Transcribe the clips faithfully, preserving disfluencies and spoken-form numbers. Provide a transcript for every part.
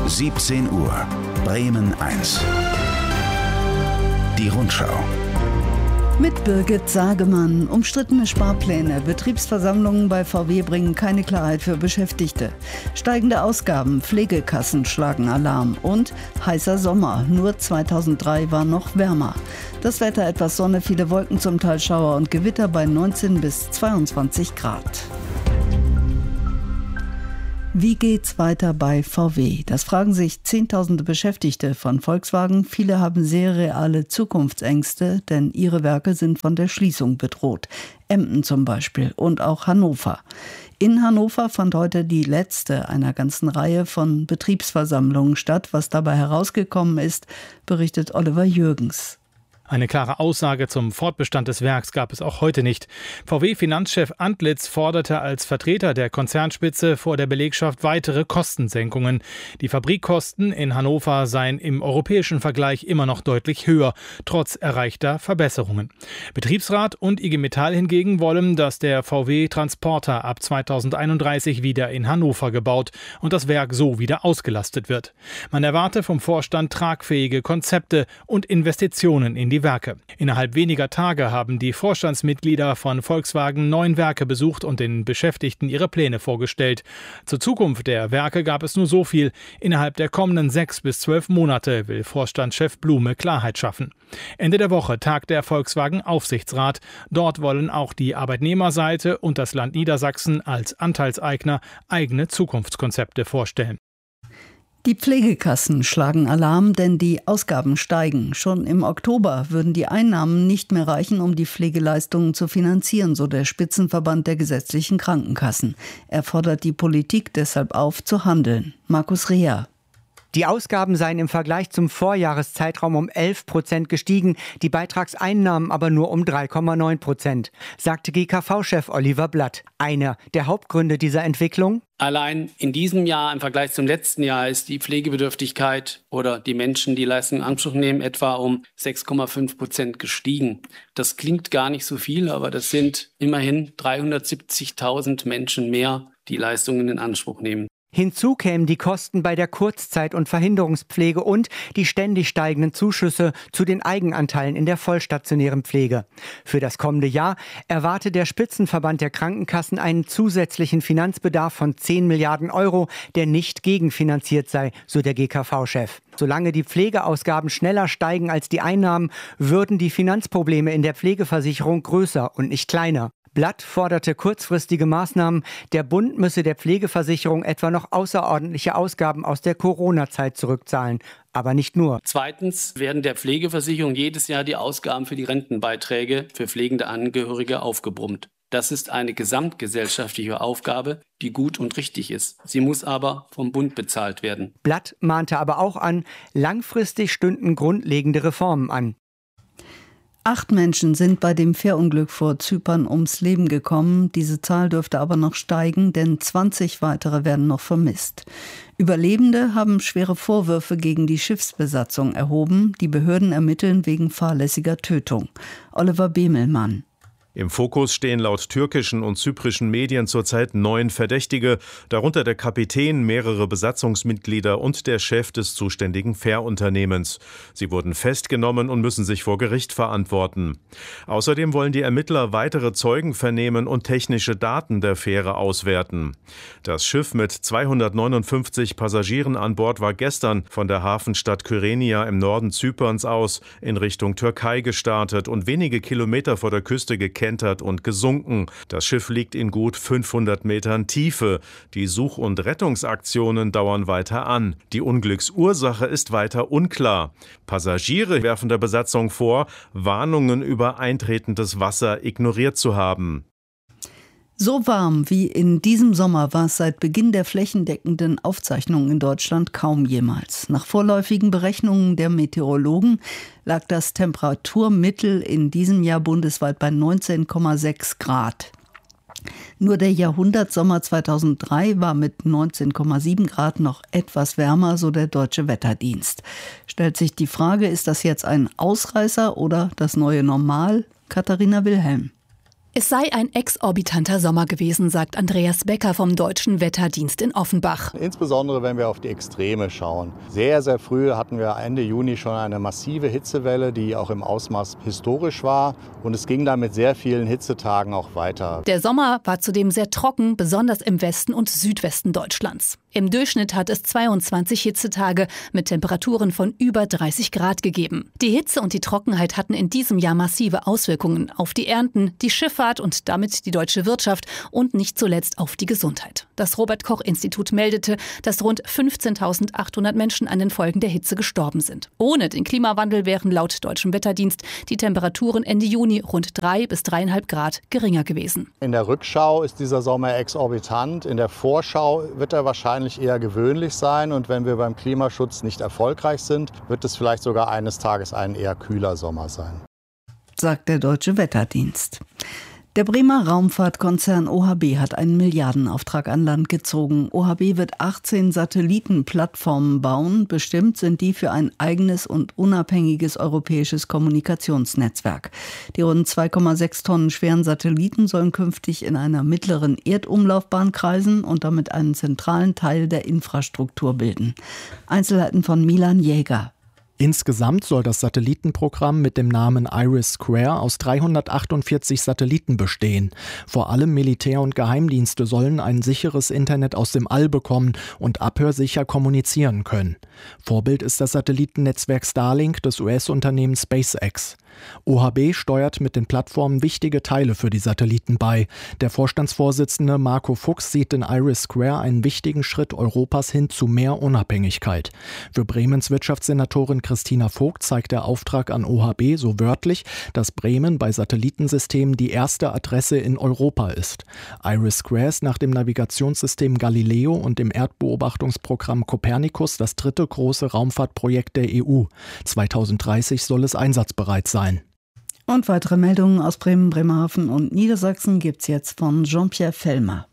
siebzehn Uhr, Bremen eins. Die Rundschau. Mit Birgit Sagemann. Umstrittene Sparpläne. Betriebsversammlungen bei V W bringen keine Klarheit für Beschäftigte. Steigende Ausgaben. Pflegekassen schlagen Alarm. Und heißer Sommer. Nur zweitausenddrei war noch wärmer. Das Wetter: etwas Sonne, viele Wolken, zum Teil Schauer und Gewitter bei neunzehn bis zweiundzwanzig Grad. Wie geht's weiter bei V W? Das fragen sich Zehntausende Beschäftigte von Volkswagen. Viele haben sehr reale Zukunftsängste, denn ihre Werke sind von der Schließung bedroht. Emden zum Beispiel und auch Hannover. In Hannover fand heute die letzte einer ganzen Reihe von Betriebsversammlungen statt. Was dabei herausgekommen ist, berichtet Oliver Jürgens. Eine klare Aussage zum Fortbestand des Werks gab es auch heute nicht. V W-Finanzchef Antlitz forderte als Vertreter der Konzernspitze vor der Belegschaft weitere Kostensenkungen. Die Fabrikkosten in Hannover seien im europäischen Vergleich immer noch deutlich höher, trotz erreichter Verbesserungen. Betriebsrat und I G Metall hingegen wollen, dass der V W-Transporter ab zweitausendeinunddreißig wieder in Hannover gebaut und das Werk so wieder ausgelastet wird. Man erwarte vom Vorstand tragfähige Konzepte und Investitionen in die Die Werke. Innerhalb weniger Tage haben die Vorstandsmitglieder von Volkswagen neun Werke besucht und den Beschäftigten ihre Pläne vorgestellt. Zur Zukunft der Werke gab es nur so viel. Innerhalb der kommenden sechs bis zwölf Monate will Vorstandschef Blume Klarheit schaffen. Ende der Woche tagt der Volkswagen-Aufsichtsrat. Dort wollen auch die Arbeitnehmerseite und das Land Niedersachsen als Anteilseigner eigene Zukunftskonzepte vorstellen. Die Pflegekassen schlagen Alarm, denn die Ausgaben steigen. Schon im Oktober würden die Einnahmen nicht mehr reichen, um die Pflegeleistungen zu finanzieren, so der Spitzenverband der gesetzlichen Krankenkassen. Er fordert die Politik deshalb auf, zu handeln. Markus Reher. Die Ausgaben seien im Vergleich zum Vorjahreszeitraum um elf Prozent gestiegen, die Beitragseinnahmen aber nur um drei Komma neun Prozent, sagte G K V-Chef Oliver Blatt. Einer der Hauptgründe dieser Entwicklung: Allein in diesem Jahr im Vergleich zum letzten Jahr ist die Pflegebedürftigkeit oder die Menschen, die Leistungen in Anspruch nehmen, etwa um sechs Komma fünf Prozent gestiegen. Das klingt gar nicht so viel, aber das sind immerhin dreihundertsiebzigtausend Menschen mehr, die Leistungen in Anspruch nehmen. Hinzu kämen die Kosten bei der Kurzzeit- und Verhinderungspflege und die ständig steigenden Zuschüsse zu den Eigenanteilen in der vollstationären Pflege. Für das kommende Jahr erwartet der Spitzenverband der Krankenkassen einen zusätzlichen Finanzbedarf von zehn Milliarden Euro, der nicht gegenfinanziert sei, so der G K V-Chef. Solange die Pflegeausgaben schneller steigen als die Einnahmen, würden die Finanzprobleme in der Pflegeversicherung größer und nicht kleiner. Blatt forderte kurzfristige Maßnahmen. Der Bund müsse der Pflegeversicherung etwa noch außerordentliche Ausgaben aus der Corona-Zeit zurückzahlen. Aber nicht nur. Zweitens werden der Pflegeversicherung jedes Jahr die Ausgaben für die Rentenbeiträge für pflegende Angehörige aufgebrummt. Das ist eine gesamtgesellschaftliche Aufgabe, die gut und richtig ist. Sie muss aber vom Bund bezahlt werden. Blatt mahnte aber auch an, langfristig stünden grundlegende Reformen an. Acht Menschen sind bei dem Fährunglück vor Zypern ums Leben gekommen. Diese Zahl dürfte aber noch steigen, denn zwanzig weitere werden noch vermisst. Überlebende haben schwere Vorwürfe gegen die Schiffsbesatzung erhoben. Die Behörden ermitteln wegen fahrlässiger Tötung. Oliver Bemelmann. Im Fokus stehen laut türkischen und zyprischen Medien zurzeit neun Verdächtige, darunter der Kapitän, mehrere Besatzungsmitglieder und der Chef des zuständigen Fährunternehmens. Sie wurden festgenommen und müssen sich vor Gericht verantworten. Außerdem wollen die Ermittler weitere Zeugen vernehmen und technische Daten der Fähre auswerten. Das Schiff mit zweihundertneunundfünfzig Passagieren an Bord war gestern von der Hafenstadt Kyrenia im Norden Zyperns aus in Richtung Türkei gestartet und wenige Kilometer vor der Küste gekentert und gesunken. Das Schiff liegt in gut fünfhundert Metern Tiefe. Die Such- und Rettungsaktionen dauern weiter an. Die Unglücksursache ist weiter unklar. Passagiere werfen der Besatzung vor, Warnungen über eintretendes Wasser ignoriert zu haben. So warm wie in diesem Sommer war es seit Beginn der flächendeckenden Aufzeichnungen in Deutschland kaum jemals. Nach vorläufigen Berechnungen der Meteorologen lag das Temperaturmittel in diesem Jahr bundesweit bei neunzehn Komma sechs Grad. Nur der Jahrhundertsommer zweitausenddrei war mit neunzehn Komma sieben Grad noch etwas wärmer, so der Deutsche Wetterdienst. Stellt sich die Frage, ist das jetzt ein Ausreißer oder das neue Normal? Katharina Wilhelm. Es sei ein exorbitanter Sommer gewesen, sagt Andreas Becker vom Deutschen Wetterdienst in Offenbach. Insbesondere wenn wir auf die Extreme schauen. Sehr, sehr früh hatten wir Ende Juni schon eine massive Hitzewelle, die auch im Ausmaß historisch war. Und es ging dann mit sehr vielen Hitzetagen auch weiter. Der Sommer war zudem sehr trocken, besonders im Westen und Südwesten Deutschlands. Im Durchschnitt hat es zweiundzwanzig Hitzetage mit Temperaturen von über dreißig Grad gegeben. Die Hitze und die Trockenheit hatten in diesem Jahr massive Auswirkungen auf die Ernten, die Schifffahrt und damit die deutsche Wirtschaft und nicht zuletzt auf die Gesundheit. Das Robert-Koch-Institut meldete, dass rund fünfzehntausendachthundert Menschen an den Folgen der Hitze gestorben sind. Ohne den Klimawandel wären laut Deutschem Wetterdienst die Temperaturen Ende Juni rund drei bis dreieinhalb Grad geringer gewesen. In der Rückschau ist dieser Sommer exorbitant. In der Vorschau wird er wahrscheinlich eher gewöhnlich sein. Und wenn wir beim Klimaschutz nicht erfolgreich sind, wird es vielleicht sogar eines Tages ein eher kühler Sommer sein. Sagt der Deutsche Wetterdienst. Der Bremer Raumfahrtkonzern O H B hat einen Milliardenauftrag an Land gezogen. O H B wird achtzehn Satellitenplattformen bauen. Bestimmt sind die für ein eigenes und unabhängiges europäisches Kommunikationsnetzwerk. Die rund zwei Komma sechs Tonnen schweren Satelliten sollen künftig in einer mittleren Erdumlaufbahn kreisen und damit einen zentralen Teil der Infrastruktur bilden. Einzelheiten von Milan Jäger. Insgesamt soll das Satellitenprogramm mit dem Namen IRIS-Square aus dreihundertachtundvierzig Satelliten bestehen. Vor allem Militär- und Geheimdienste sollen ein sicheres Internet aus dem All bekommen und abhörsicher kommunizieren können. Vorbild ist das Satellitennetzwerk Starlink des U S-Unternehmens SpaceX. O H B steuert mit den Plattformen wichtige Teile für die Satelliten bei. Der Vorstandsvorsitzende Marco Fuchs sieht in IRIS-Square einen wichtigen Schritt Europas hin zu mehr Unabhängigkeit. Für Bremens Wirtschaftssenatorin Christina Vogt zeigt der Auftrag an O H B so wörtlich, dass Bremen bei Satellitensystemen die erste Adresse in Europa ist. IRIS-Square ist nach dem Navigationssystem Galileo und dem Erdbeobachtungsprogramm Copernicus das dritte große Raumfahrtprojekt der E U. zweitausenddreißig soll es einsatzbereit sein. Und weitere Meldungen aus Bremen, Bremerhaven und Niedersachsen gibt's jetzt von Jean-Pierre Fellmer.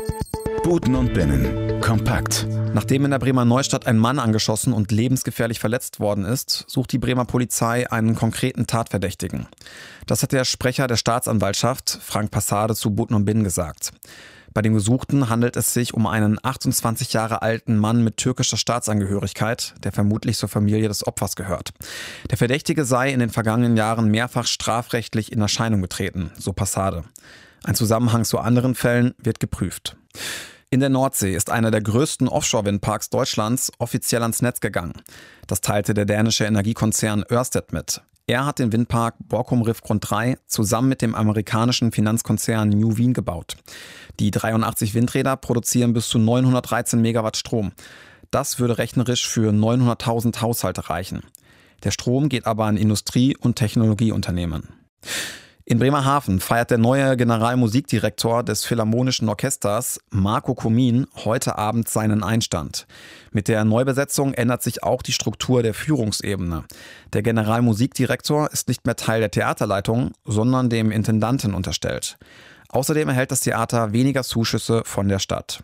Buten und Binnen. Kompakt. Nachdem in der Bremer Neustadt ein Mann angeschossen und lebensgefährlich verletzt worden ist, sucht die Bremer Polizei einen konkreten Tatverdächtigen. Das hat der Sprecher der Staatsanwaltschaft, Frank Passade, zu Buten und Binnen gesagt. Bei dem Gesuchten handelt es sich um einen achtundzwanzig Jahre alten Mann mit türkischer Staatsangehörigkeit, der vermutlich zur Familie des Opfers gehört. Der Verdächtige sei in den vergangenen Jahren mehrfach strafrechtlich in Erscheinung getreten, so Passade. Ein Zusammenhang zu anderen Fällen wird geprüft. In der Nordsee ist einer der größten Offshore-Windparks Deutschlands offiziell ans Netz gegangen. Das teilte der dänische Energiekonzern Ørsted mit. Er hat den Windpark Borkum Riffgrund drei zusammen mit dem amerikanischen Finanzkonzern New Wien gebaut. Die dreiundachtzig Windräder produzieren bis zu neunhundertdreizehn Megawatt Strom. Das würde rechnerisch für neunhunderttausend Haushalte reichen. Der Strom geht aber an Industrie- und Technologieunternehmen. In Bremerhaven feiert der neue Generalmusikdirektor des Philharmonischen Orchesters, Marco Komin, heute Abend seinen Einstand. Mit der Neubesetzung ändert sich auch die Struktur der Führungsebene. Der Generalmusikdirektor ist nicht mehr Teil der Theaterleitung, sondern dem Intendanten unterstellt. Außerdem erhält das Theater weniger Zuschüsse von der Stadt.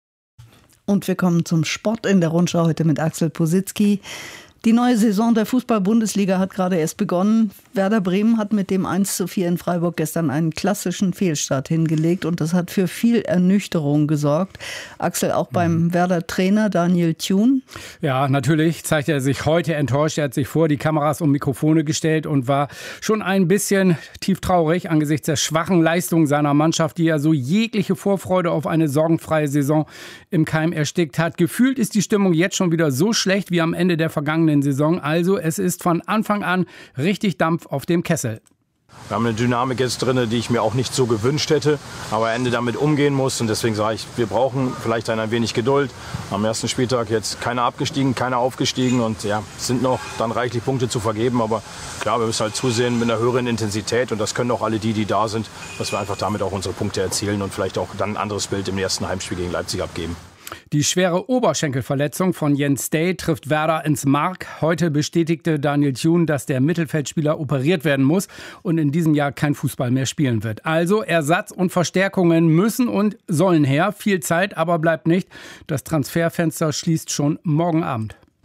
Und wir kommen zum Sport in der Rundschau heute mit Axel Positzky. Die neue Saison der Fußball-Bundesliga hat gerade erst begonnen. Werder Bremen hat mit dem eins zu vier in Freiburg gestern einen klassischen Fehlstart hingelegt und das hat für viel Ernüchterung gesorgt. Axel, auch beim Werder-Trainer Daniel Thune? Ja, natürlich zeigt er sich heute enttäuscht. Er hat sich vor die Kameras und Mikrofone gestellt und war schon ein bisschen tief traurig angesichts der schwachen Leistung seiner Mannschaft, die ja so jegliche Vorfreude auf eine sorgenfreie Saison im Keim erstickt hat. Gefühlt ist die Stimmung jetzt schon wieder so schlecht wie am Ende der vergangenen Saison. Also es ist von Anfang an richtig Dampf auf dem Kessel. Wir haben eine Dynamik jetzt drin, die ich mir auch nicht so gewünscht hätte, aber am Ende damit umgehen muss. Und deswegen sage ich, wir brauchen vielleicht ein wenig Geduld. Am ersten Spieltag jetzt keiner abgestiegen, keiner aufgestiegen und ja, es sind noch dann reichlich Punkte zu vergeben. Aber klar, wir müssen halt zusehen mit einer höheren Intensität und das können auch alle die, die da sind, dass wir einfach damit auch unsere Punkte erzielen und vielleicht auch dann ein anderes Bild im ersten Heimspiel gegen Leipzig abgeben. Die schwere Oberschenkelverletzung von Jens Day trifft Werder ins Mark. Heute bestätigte Daniel Thune, dass der Mittelfeldspieler operiert werden muss und in diesem Jahr kein Fußball mehr spielen wird. Also Ersatz und Verstärkungen müssen und sollen her. Viel Zeit aber bleibt nicht. Das Transferfenster schließt schon morgen Abend.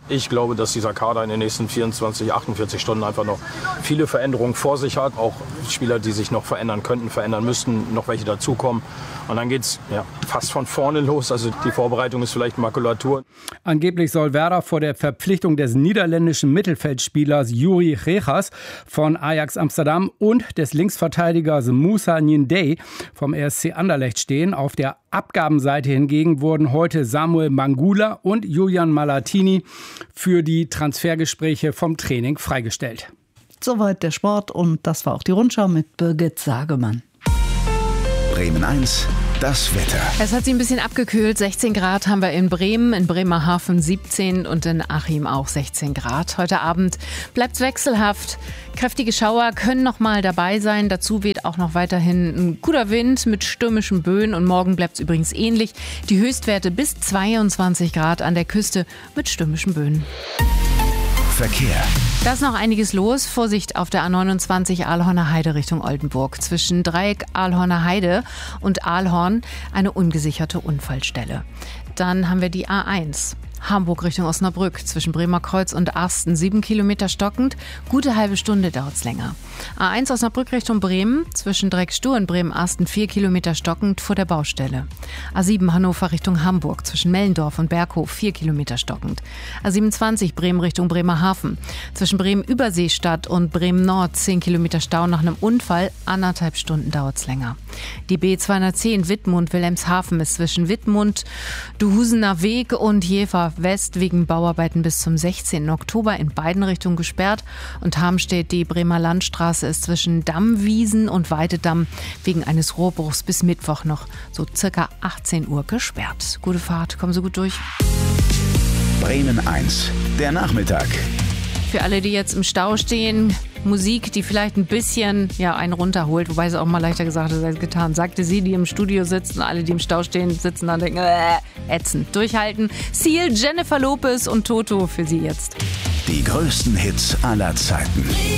Ich glaube, dass dieser Kader in den nächsten vierundzwanzig, achtundvierzig Stunden einfach noch viele Veränderungen vor sich hat. Auch Spieler, die sich noch verändern könnten, verändern müssten, noch welche dazukommen. Und dann geht es ja, fast von vorne los. Also die Vorbereitung ist vielleicht Makulatur. Angeblich soll Werder vor der Verpflichtung des niederländischen Mittelfeldspielers Juri Regas von Ajax Amsterdam und des Linksverteidigers Moussa Niendey vom R S C Anderlecht stehen. Auf der Abgabenseite hingegen wurden heute Samuel Mangula und Julian Malatini für die Transfergespräche vom Training freigestellt. Soweit der Sport und das war auch die Rundschau mit Birgit Sagemann. Bremen eins, das Wetter. Es hat sich ein bisschen abgekühlt. sechzehn Grad haben wir in Bremen, in Bremerhaven siebzehn und in Achim auch sechzehn Grad. Heute Abend bleibt es wechselhaft. Kräftige Schauer können noch mal dabei sein. Dazu weht auch noch weiterhin ein guter Wind mit stürmischen Böen. Und morgen bleibt es übrigens ähnlich. Die Höchstwerte bis zweiundzwanzig Grad an der Küste mit stürmischen Böen. Verkehr. Da ist noch einiges los. Vorsicht auf der A neunundzwanzig Aalhorner Heide Richtung Oldenburg. Zwischen Dreieck Aalhorner Heide und Aalhorn eine ungesicherte Unfallstelle. Dann haben wir die A eins. Hamburg Richtung Osnabrück, zwischen Bremerkreuz und Arsten, sieben Kilometer stockend. Gute halbe Stunde dauert es länger. A eins Osnabrück Richtung Bremen, zwischen Dreieckstuhr und Bremen-Arsten, vier Kilometer stockend vor der Baustelle. A sieben Hannover Richtung Hamburg, zwischen Mellendorf und Berghof, vier Kilometer stockend. A siebenundzwanzig Bremen Richtung Bremerhaven, zwischen Bremen-Überseestadt und Bremen-Nord, zehn Kilometer Stau nach einem Unfall, anderthalb Stunden dauert es länger. Die B zweihundertzehn Wittmund-Wilhelmshaven ist zwischen Wittmund, Duhusener Weg und Jever West wegen Bauarbeiten bis zum sechzehnten Oktober in beiden Richtungen gesperrt. Und Harmstedt, die Bremer Landstraße, ist zwischen Dammwiesen und Weidedamm wegen eines Rohrbruchs bis Mittwoch noch so circa achtzehn Uhr gesperrt. Gute Fahrt, kommen Sie gut durch. Bremen eins, der Nachmittag. Für alle, die jetzt im Stau stehen, Musik, die vielleicht ein bisschen ja, einen runterholt, wobei es auch mal leichter gesagt ist als getan, sagte sie, die im Studio sitzt und alle, die im Stau stehen, sitzen da und denken, äh, ätzend. Durchhalten. Seal, Jennifer Lopez und Toto für Sie jetzt. Die größten Hits aller Zeiten.